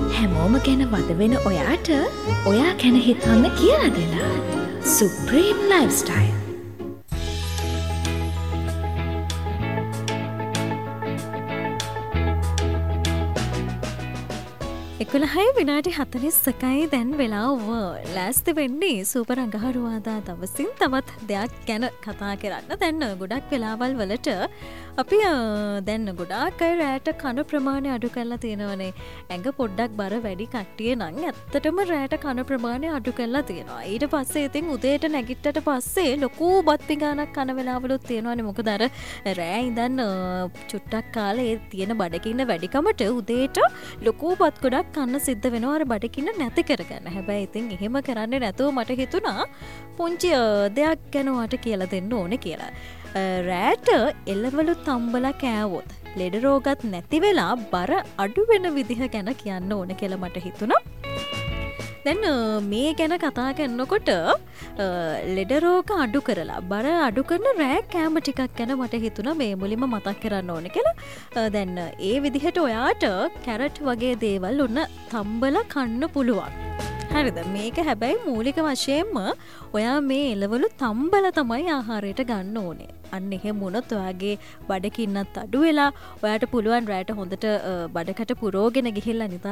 හැමෝම ගැන වද වෙන ඔයාට ඔයා ගැන හිතන්න කියලා දෙලා. Supreme lifestyle. එකොළහයි විනාඩි 41යි දැන් වෙලාව. ලෑස්ති වෙන්නේ සුපර් අඟහරුවාදා දවසින් තවත් දෙයක් ගැන කතා කරන්න. දැන් ගොඩක් වෙලාවල් වලට අපි දැන් ගොඩාක් අය රෑට කන ප්‍රමාණය අඩු කරලා තියෙනවනේ. ඇඟ පොඩ්ඩක් බර වැඩි කට්ටිය නම් ඇත්තටම රෑට කන ප්‍රමාණය අඩු කරලා තියෙනවා. ඊට පස්සේ ඉතින් උදේට නැගිට්ටට පස්සේ ලොකු බත් පිඟානක් කන වෙලාවලුත් තියෙනවනේ. මොකද අර රෑ ඉඳන් චුට්ටක් කාලේ ඒ තියෙන බඩගින්න වැඩිකමට උදේට ලොකු බත් ගොඩක් කන්න සිද්ධ වෙනවා අර බඩගින්න නැති කරගන්න. හැබැයි ඉතින් එහෙම කරන්නේ නැතුව මට හිතුණා පුංචි දෙයක් ගැන වට කියලා දෙන්න ඕනේ කියලා. රෑට එළවලු තම්බලා කෑවොත් ලෙඩ රෝගත් නැති වෙලා බර අඩු වෙන විදිහ ගැන කියන්න ඕන කියලා මට හිතුණා. දැන් මේ ගැන කතා කරනකොට ලෙඩ රෝග අඩු කරලා බර අඩු කරන රෑ කෑම ටිකක් ගැන මට හිතුණා මේ මුලින්ම මතක් කරන්න ඕන කියලා. දැන් ඒ විදිහට ඔයාට කැරට් වගේ දේවල් උන්න තම්බලා කන්න පුළුවන්. හරිද? මේක හැබැයි මූලික වශයෙන්ම ඔයා මේ එළවලු තම්බලා තමයි ආහාරයට ගන්න ඕනේ. අන්න එහෙම වුණොත් ඔයාගේ බඩකින්නත් අඩු වෙලා ඔයාට පුළුවන් රැට හොඳට බඩකට පුරෝගෙන ගිහිල්ලා